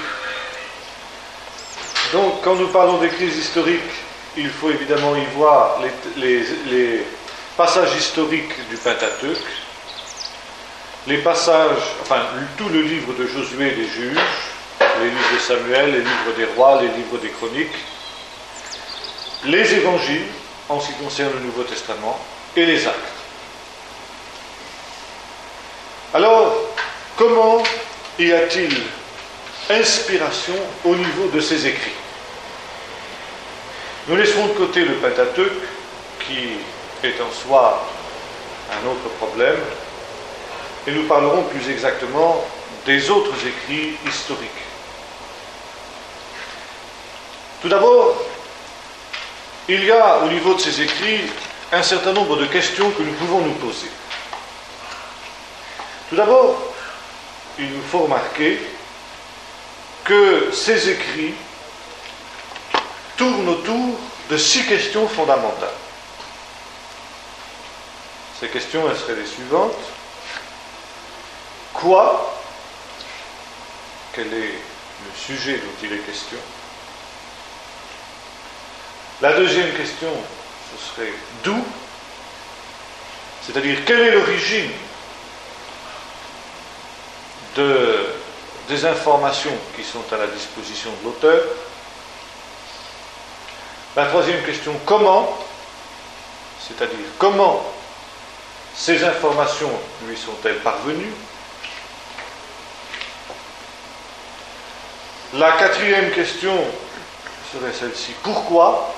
Donc, quand nous parlons d'écrits historiques, il faut évidemment y voir les, les, les passages historiques du Pentateuque, les passages, enfin, tout le livre de Josué et des Juges, les livres de Samuel, les livres des rois, les livres des chroniques, les évangiles, en ce qui concerne le Nouveau Testament, et les actes. Alors, comment y a-t-il inspiration au niveau de ces écrits? Nous laisserons de côté le Pentateuque, qui est en soi un autre problème, et nous parlerons plus exactement des autres écrits historiques. Tout d'abord, il y a au niveau de ces écrits un certain nombre de questions que nous pouvons nous poser. Tout d'abord, il nous faut remarquer que ces écrits tournent autour de six questions fondamentales. Ces questions, elles seraient les suivantes. Quoi? Quel est le sujet dont il est question? La deuxième question, ce serait d'où? C'est-à-dire, quelle est l'origine de, des informations qui sont à la disposition de l'auteur? La troisième question, comment? C'est-à-dire, comment ces informations lui sont-elles parvenues? La quatrième question serait celle-ci, pourquoi?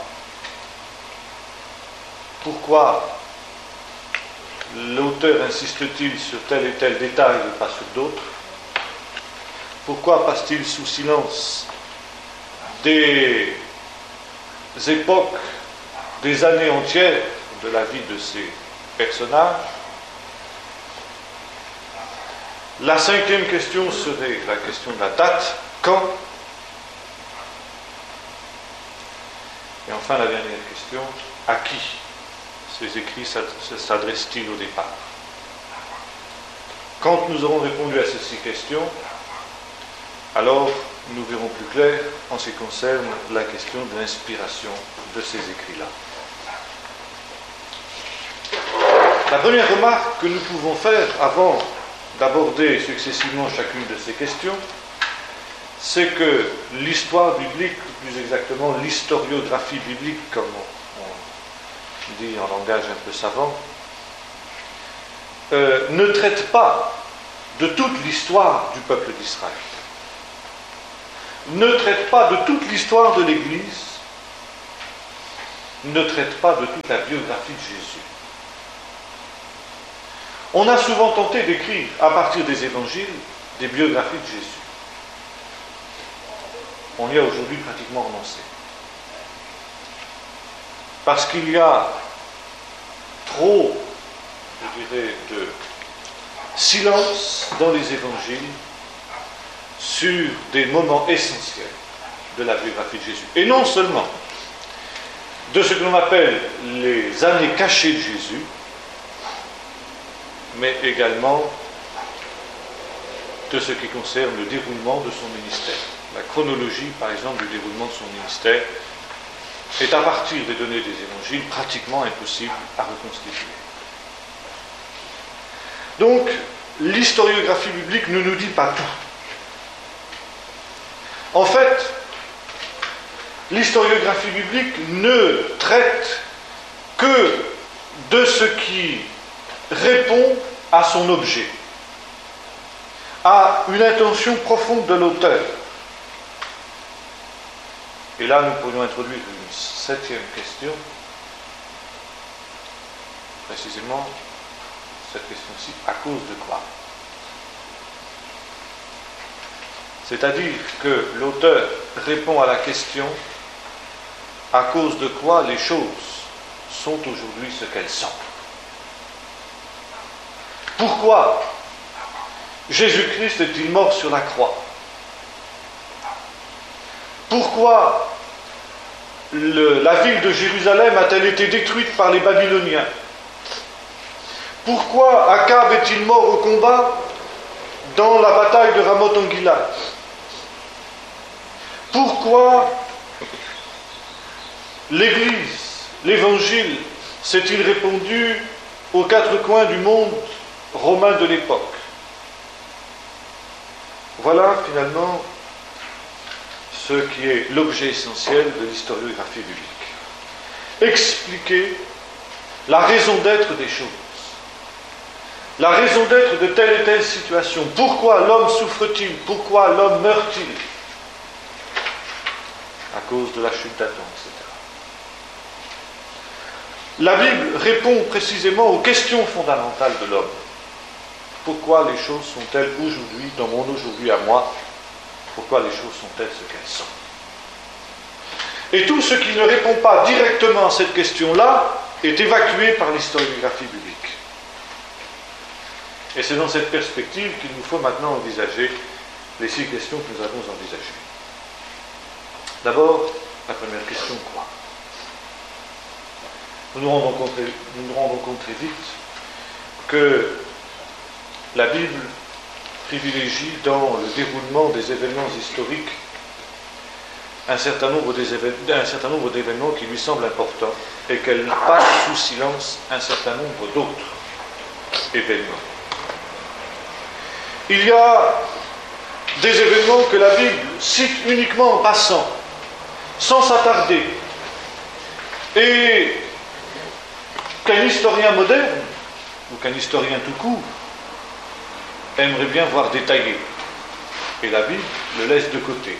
Pourquoi l'auteur insiste-t-il sur tel et tel détail et pas sur d'autres? Pourquoi passe-t-il sous silence des époques, des années entières de la vie de ces personnages? La cinquième question serait la question de la date. Quand? Et enfin la dernière question, à qui ces écrits s'adressent-ils au départ? Quand nous aurons répondu à ces six questions, alors nous verrons plus clair en ce qui concerne la question de l'inspiration de ces écrits-là. La première remarque que nous pouvons faire avant d'aborder successivement chacune de ces questions, c'est que l'histoire biblique, plus exactement l'historiographie biblique, comme on dit en langage un peu savant, euh, ne traite pas de toute l'histoire du peuple d'Israël, ne traite pas de toute l'histoire de l'Église, ne traite pas de toute la biographie de Jésus. On a souvent tenté d'écrire, à partir des évangiles, des biographies de Jésus. On y a aujourd'hui pratiquement renoncé. Parce qu'il y a trop, je dirais, de silence dans les évangiles sur des moments essentiels de la biographie de Jésus. Et non seulement de ce que l'on appelle les années cachées de Jésus, mais également de ce qui concerne le déroulement de son ministère. La chronologie, par exemple, du déroulement de son ministère est, à partir des données des évangiles, pratiquement impossible à reconstituer. Donc, l'historiographie biblique ne nous dit pas tout. En fait, l'historiographie biblique ne traite que de ce qui répond à son objet, à une intention profonde de l'auteur. Et là, nous pourrions introduire une septième question, précisément cette question-ci, à cause de quoi? C'est-à-dire que l'auteur répond à la question à cause de quoi les choses sont aujourd'hui ce qu'elles sont. Pourquoi Jésus-Christ est-il mort sur la croix? Pourquoi le, la ville de Jérusalem a-t-elle été détruite par les Babyloniens? Pourquoi Akab est-il mort au combat dans la bataille de Ramoth en Gilad? Pourquoi l'Église, l'Évangile, s'est-il répandu aux quatre coins du monde romain de l'époque? Voilà finalement ce qui est l'objet essentiel de l'historiographie biblique. Expliquer la raison d'être des choses, la raison d'être de telle et telle situation. Pourquoi l'homme souffre-t-il? Pourquoi l'homme meurt-il? À cause de la chute d'Adam, et cetera. La Bible répond précisément aux questions fondamentales de l'homme. Pourquoi les choses sont-elles aujourd'hui, dans mon aujourd'hui à moi, pourquoi les choses sont-elles ce qu'elles sont? Et tout ce qui ne répond pas directement à cette question-là est évacué par l'historiographie biblique. Et c'est dans cette perspective qu'il nous faut maintenant envisager les six questions que nous avons envisagées. D'abord, la première question, quoi? Nous nous rendons compte, nous nous rendons compte très vite que la Bible privilégie dans le déroulement des événements historiques un certain nombre, des évén- un certain nombre d'événements qui lui semblent importants et qu'elle passe sous silence un certain nombre d'autres événements. Il y a des événements que la Bible cite uniquement en passant, sans s'attarder, et qu'un historien moderne, ou qu'un historien tout court, aimerait bien voir détaillé. Et la Bible le laisse de côté.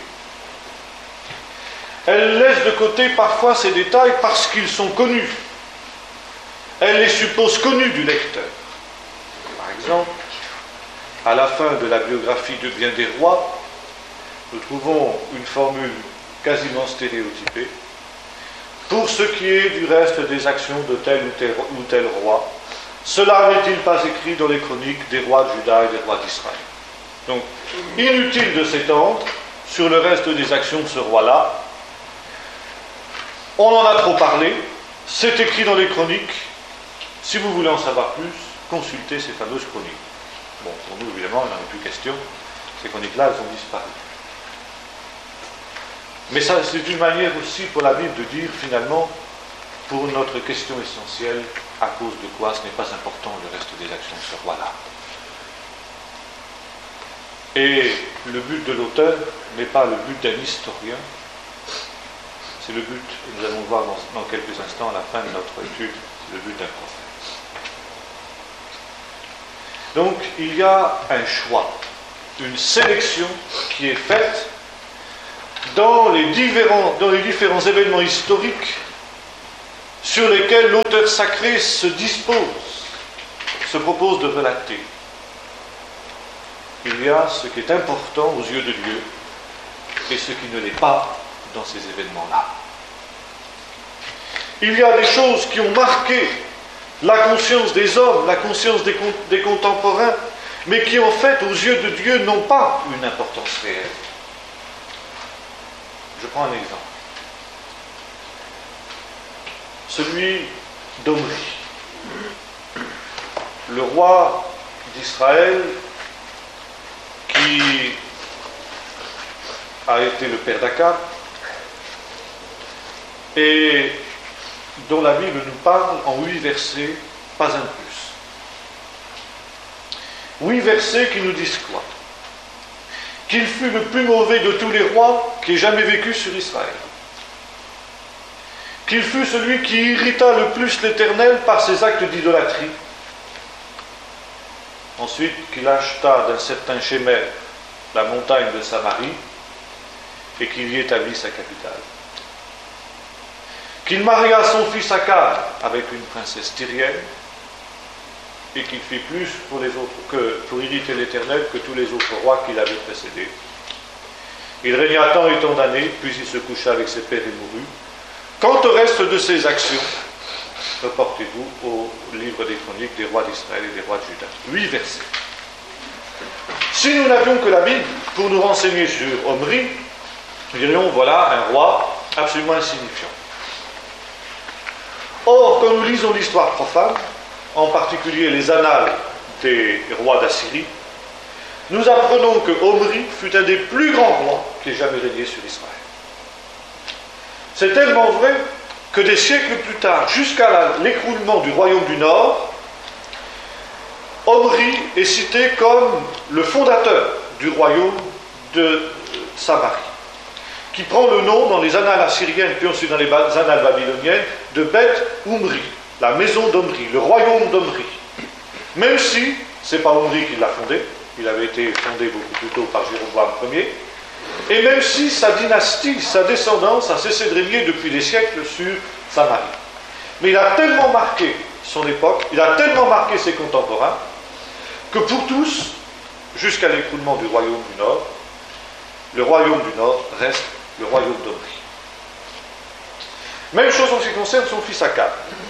Elle laisse de côté parfois ces détails parce qu'ils sont connus. Elle les suppose connus du lecteur. Par exemple, à la fin de la biographie de bien des rois, nous trouvons une formule quasiment stéréotypée. Pour ce qui est du reste des actions de tel ou tel, ou tel roi, cela n'est-il pas écrit dans les chroniques des rois de Juda et des rois d'Israël? Donc, inutile de s'étendre sur le reste des actions de ce roi-là. On en a trop parlé, c'est écrit dans les chroniques. Si vous voulez en savoir plus, consultez ces fameuses chroniques. Bon, pour nous, évidemment, il n'en est plus question. Ces chroniques-là, elles ont disparu. Mais ça, c'est une manière aussi pour la Bible de dire, finalement, pour notre question essentielle, à cause de quoi ce n'est pas important le reste des actions de ce roi-là. Et le but de l'auteur n'est pas le but d'un historien, c'est le but, et nous allons voir dans, dans quelques instants, à la fin de notre étude, le but d'un prophète. Donc, il y a un choix, une sélection qui est faite dans les différents, dans les différents événements historiques sur lesquels l'auteur sacré se dispose, se propose de relater. Il y a ce qui est important aux yeux de Dieu et ce qui ne l'est pas dans ces événements-là. Il y a des choses qui ont marqué la conscience des hommes, la conscience des, des contemporains, mais qui en fait, aux yeux de Dieu, n'ont pas une importance réelle. Je prends un exemple. Celui d'Omri, le roi d'Israël qui a été le père d'Akab et dont la Bible nous parle en huit versets, pas un plus. Huit versets qui nous disent quoi? Qu'il fut le plus mauvais de tous les rois qui aient jamais vécu sur Israël. Qu'il fut celui qui irrita le plus l'Éternel par ses actes d'idolâtrie. Ensuite, qu'il acheta d'un certain Shemer la montagne de Samarie et qu'il y établit sa capitale. Qu'il maria son fils Akab avec une princesse tyrienne et qu'il fit plus pour, les autres, que, pour irriter l'Éternel que tous les autres rois qui l'avaient précédé. Il régna tant et tant d'années, puis il se coucha avec ses pères et mourut. Quant au reste de ses actions, reportez-vous au livre des chroniques des rois d'Israël et des rois de Juda. Huit versets. Si nous n'avions que la Bible pour nous renseigner sur Omri, nous dirions voilà un roi absolument insignifiant. Or, quand nous lisons l'histoire profane, en particulier les annales des rois d'Assyrie, nous apprenons que Omri fut un des plus grands rois qui ait jamais régné sur Israël. C'est tellement vrai que des siècles plus tard, jusqu'à l'écroulement du royaume du Nord, Omri est cité comme le fondateur du royaume de Samarie, qui prend le nom dans les annales assyriennes, puis ensuite dans les annales babyloniennes, de Beth Omri, la maison d'Omri, le royaume d'Omri. Même si ce n'est pas Omri qui l'a fondé, il avait été fondé beaucoup plus tôt par Jéroboam Ier, et même si sa dynastie, sa descendance a cessé de régner depuis des siècles sur Samarie. Mais il a tellement marqué son époque, il a tellement marqué ses contemporains, que pour tous, jusqu'à l'écroulement du royaume du Nord, le royaume du Nord reste le royaume d'Omri. Même chose en ce qui concerne son fils Akab.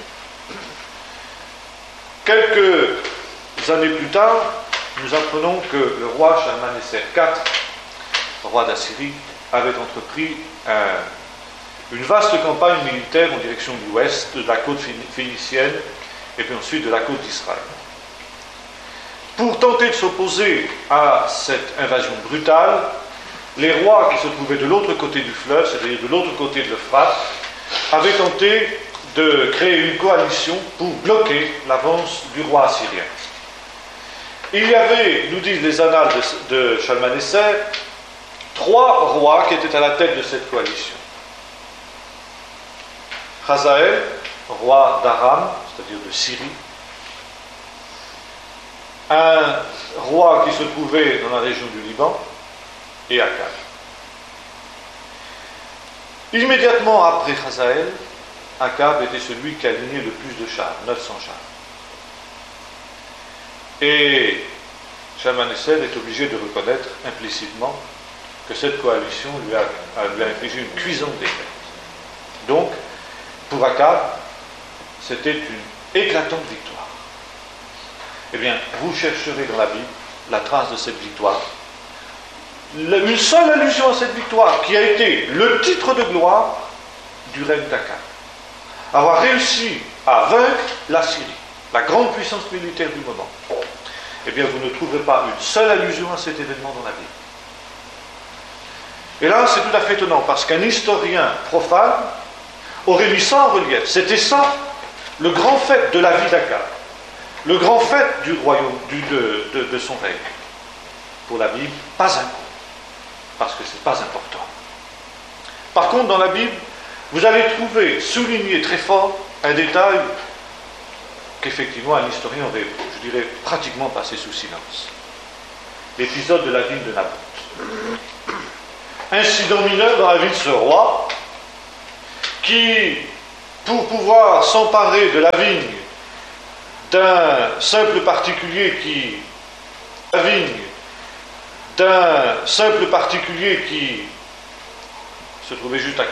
Quelques années plus tard, nous apprenons que le roi Shalmaneser quatre, roi d'Assyrie, avait entrepris un, une vaste campagne militaire en direction de l'ouest, de la côte phénicienne, et puis ensuite de la côte d'Israël. Pour tenter de s'opposer à cette invasion brutale, les rois qui se trouvaient de l'autre côté du fleuve, c'est-à-dire de l'autre côté de l'Euphrate, avaient tenté de créer une coalition pour bloquer l'avance du roi assyrien. Il y avait, nous disent les annales de, de Shalmaneser, trois rois qui étaient à la tête de cette coalition. Hazaël, roi d'Aram, c'est-à-dire de Syrie, un roi qui se trouvait dans la région du Liban, et Akab. Immédiatement après Hazaël, Akab était celui qui alignait le plus de chars, neuf cents chars. Et Shalmaneser est obligé de reconnaître implicitement que cette coalition lui a, a, lui a infligé une cuisante défaite. Donc, pour Akab, c'était une éclatante victoire. Eh bien, vous chercherez dans la Bible la trace de cette victoire. Une seule allusion à cette victoire qui a été le titre de gloire du règne d'Akab. Avoir réussi à vaincre la Syrie, la grande puissance militaire du moment. Eh bien, vous ne trouverez pas une seule allusion à cet événement dans la Bible. Et là, c'est tout à fait étonnant, parce qu'un historien profane aurait mis ça en relief. C'était ça, le grand fait de la vie d'Akab. Le grand fait du royaume, du, de, de, de son règne. Pour la Bible, pas un coup. Parce que ce n'est pas important. Par contre, dans la Bible, vous allez trouver souligné très fort un détail qu'effectivement un historien aurait, je dirais, pratiquement passé sous silence. L'épisode de la ville de Naboth. Incident mineur dans la vie de ce roi qui pour pouvoir s'emparer de la vigne d'un simple particulier qui la vigne d'un simple particulier qui se trouvait juste à côté